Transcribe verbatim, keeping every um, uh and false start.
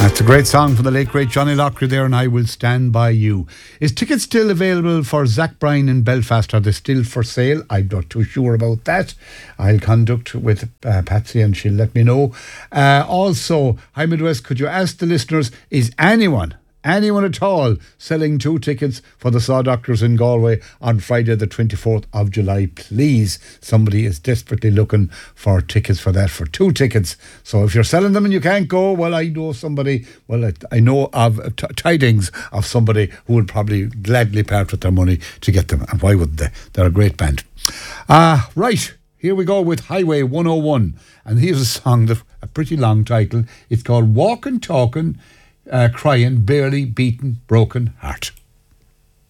That's a great song from the late great Johnny Lockyer there, and I Will Stand By You. Is tickets still available for Zach Bryan in Belfast? Are they still for sale? I'm not too sure about that. I'll conduct with uh, Patsy and she'll let me know. Uh, also, Hi Midwest, could you ask the listeners, is anyone Anyone at all selling two tickets for the Saw Doctors in Galway on Friday the twenty-fourth of July, please? Somebody is desperately looking for tickets for that, for two tickets. So if you're selling them and you can't go, well, I know somebody, well, I, I know of t- tidings of somebody who would probably gladly part with their money to get them. And why wouldn't they? They're a great band. Uh, right, here we go with Highway one oh one. And here's a song, that a pretty long title. It's called Walkin' Talkin', Uh, crying, barely beaten, broken heart.